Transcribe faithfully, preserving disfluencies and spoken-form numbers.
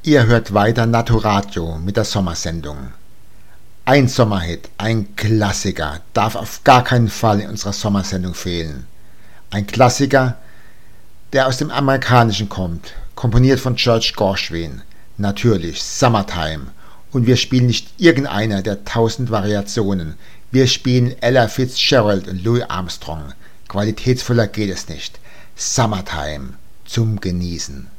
Ihr hört weiter Naturadio mit der Sommersendung. Ein Sommerhit, ein Klassiker, darf auf gar keinen Fall in unserer Sommersendung fehlen. Ein Klassiker, der aus dem Amerikanischen kommt, komponiert von George Gershwin, natürlich Summertime. Und wir spielen nicht irgendeiner der tausend Variationen, wir spielen Ella Fitzgerald und Louis Armstrong. Qualitätsvoller geht es nicht. Summertime zum Genießen.